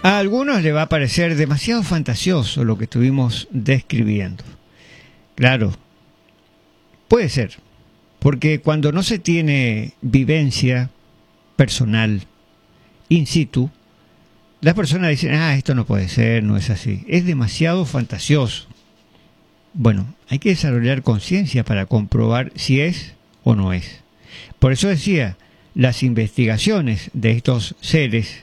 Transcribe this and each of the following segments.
A algunos le va a parecer demasiado fantasioso lo que estuvimos describiendo. Claro, puede ser, porque cuando no se tiene vivencia personal, in situ, las personas dicen, esto no puede ser, no es así, es demasiado fantasioso. Bueno, hay que desarrollar conciencia para comprobar si es o no es. Por eso decía, las investigaciones de estos seres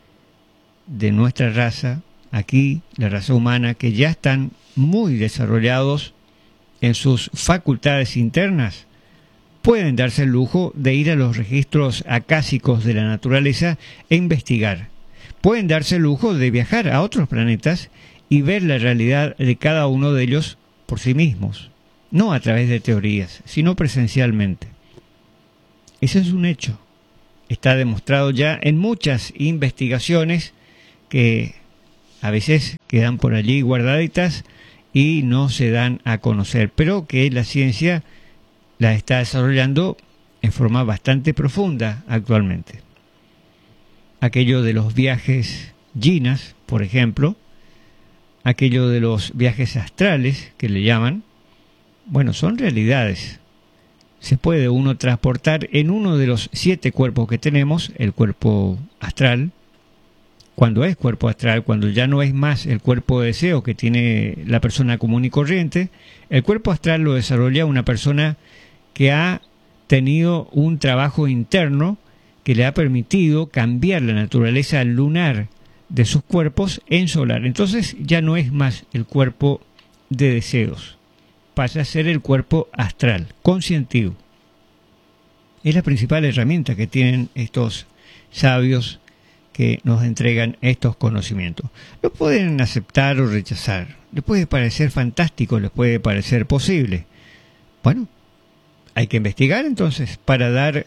de nuestra raza, aquí, la raza humana, que ya están muy desarrollados en sus facultades internas, pueden darse el lujo de ir a los registros acásicos de la naturaleza e investigar. Pueden darse el lujo de viajar a otros planetas y ver la realidad de cada uno de ellos por sí mismos, no a través de teorías, sino presencialmente. Eso es un hecho. Está demostrado ya en muchas investigaciones que a veces quedan por allí guardaditas y no se dan a conocer, pero que la ciencia la está desarrollando en forma bastante profunda actualmente. Aquello de los viajes jinas, por ejemplo, aquello de los viajes astrales, que le llaman, bueno, son realidades. Se puede uno transportar en uno de los 7 cuerpos que tenemos, el cuerpo astral, cuando es cuerpo astral, cuando ya no es más el cuerpo de deseo que tiene la persona común y corriente, el cuerpo astral lo desarrolla una persona que ha tenido un trabajo interno que le ha permitido cambiar la naturaleza lunar de sus cuerpos en solar. Entonces ya no es más el cuerpo de deseos, pasa a ser el cuerpo astral, conscientivo. Es la principal herramienta que tienen estos sabios que nos entregan estos conocimientos. Lo pueden aceptar o rechazar, les puede parecer fantástico, les puede parecer posible. Bueno, hay que investigar entonces para dar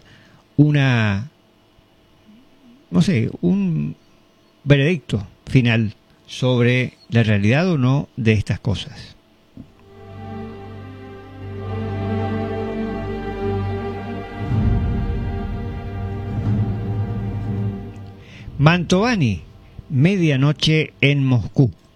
un veredicto final sobre la realidad o no de estas cosas. Mantovani, medianoche en Moscú.